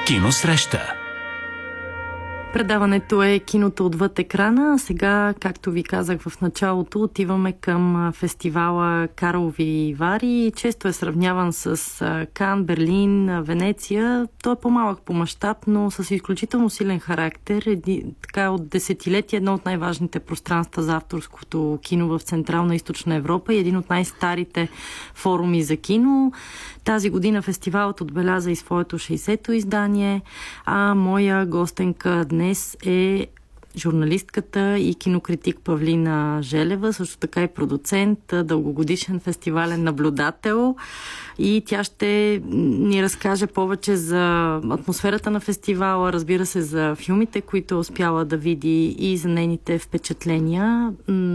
Киносреща. Предаването е киното отвъд екрана. Сега, както ви казах в началото, отиваме към фестивала Карлови Вари. Често е сравняван с Кан, Берлин, Венеция. Той е по-малък по мащаб, но с изключително силен характер. Така от десетилетия едно от най-важните пространства за авторското кино в Централна и Източна Европа и един от най-старите форуми за кино. Тази година фестивалът отбеляза и своето 60-то издание, а моя гостенка днес е журналистката и кинокритик Павлина Желева, също така и продуцент, дългогодишен фестивален наблюдател, и тя ще ни разкаже повече за атмосферата на фестивала, разбира се, за филмите, които е успяла да види, и за нейните впечатления.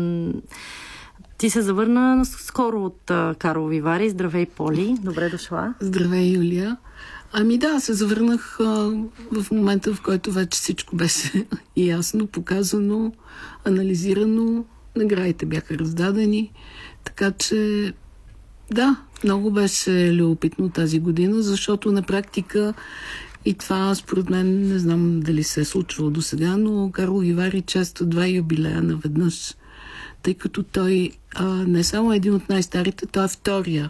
Ти се завърна скоро от Карлови Вари. Здравей, Поли. Добре дошла. Здравей, Юлия. Ами да, се завърнах в момента, в който вече всичко беше ясно, показано, анализирано, наградите бяха раздадени. Така че, да, много беше любопитно тази година, защото на практика и това, според мен, не знам дали се е случвало до сега, но Карлови Вари често два юбилея наведнъж, тъй като той не само един от най-старите, той е втория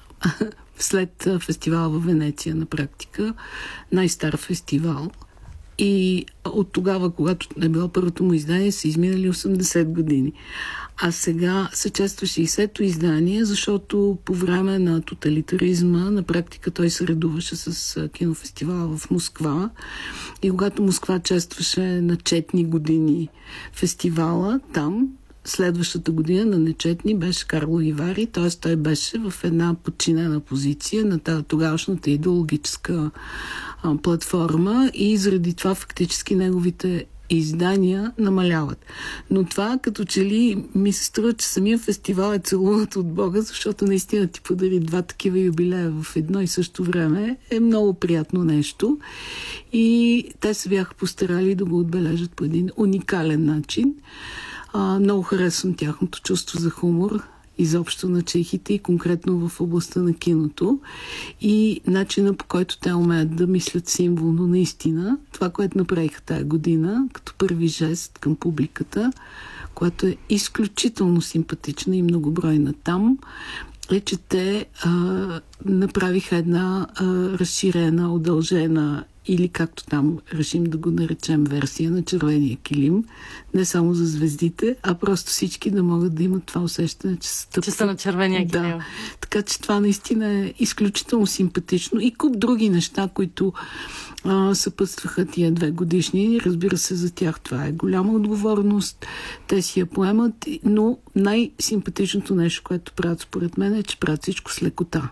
след фестивала в Венеция на практика, най-стар фестивал. И от тогава, когато е било първото му издание, са изминали 80 години. А сега се чества 60-то издание, защото по време на тоталитаризма на практика той се редуваше с кинофестивала в Москва. И когато Москва честваше на четни години фестивала, там следващата година на нечетни беше Карлови Вари, т.е. той беше в една подчинена позиция на тогавашната идеологическа платформа и заради това фактически неговите издания намаляват. Но това като че ли ми се струва, че самия фестивал е целунат от Бога, защото наистина ти подари два такива юбилея в едно и също време е много приятно нещо. И те се бяха постарали да го отбележат по един уникален начин. Много харесвам тяхното чувство за хумор, изобщо на чехите и конкретно в областта на киното. И начина, по който те умеят да мислят символно наистина. Това, което направиха тая година, като първи жест към публиката, която е изключително симпатична и многобройна там, е, че те направиха една разширена, удължена или както там решим да го наречем версия на червения килим, не само за звездите, а просто всички да могат да имат това усещане, че са на червения килим. Да. Така че това наистина е изключително симпатично и куп други неща, които съпътстваха тия 2 годишни. Разбира се, за тях това е голяма отговорност. Те си я поемат, но най-симпатичното нещо, което правят според мен, е, че правят всичко с лекота.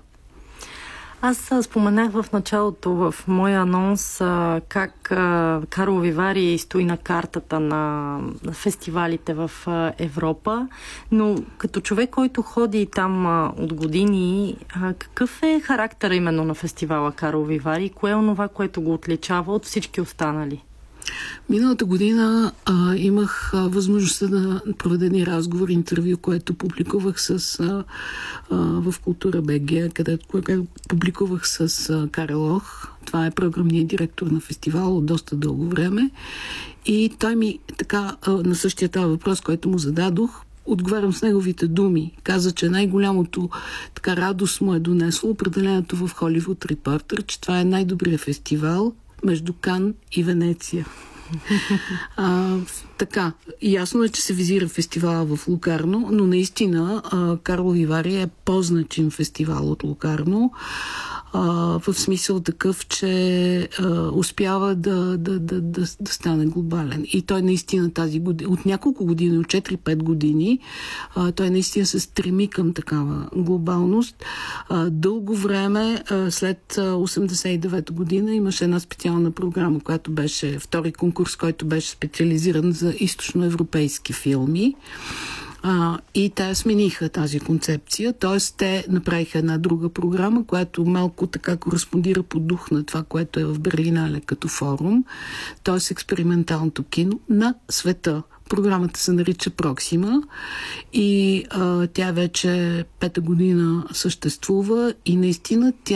Аз споменах в началото в моя анонс как Карлови Вари стои на картата на фестивалите в Европа, но като човек, който ходи там от години, какъв е характера именно на фестивала Карлови Вари? Кое е онова, което го отличава от всички останали? Миналата година имах възможността да проведа един разговор, интервю, което публикувах в Култура БГ, където публикувах с Карел Ох. Това е програмният директор на фестивала от доста дълго време. И той ми така на същия този въпрос, който му зададох, отговарям с неговите думи. Каза, че най-голямото така радост му е донесло определението в Холивуд Репортер, че това е най-добрият фестивал между Кан и Венеция. Така, ясно е, че се визира фестивала в Локарно, но наистина Карлови Вари е по-значим фестивал от Локарно, в смисъл такъв, че успява да стане глобален. И той наистина тази година, от няколко години, от 4-5 години, той наистина се стреми към такава глобалност. Дълго време, след 89 година, имаше една специална програма, която беше втори конкурс, който беше специализиран за източноевропейски филми. И те смениха тази концепция, т.е. те направиха една друга програма, която малко така кореспондира по дух на това, което е в Берлинале като форум, т.е. експерименталното кино на света. Програмата се нарича Проксима и тя вече 5-та година съществува и наистина тя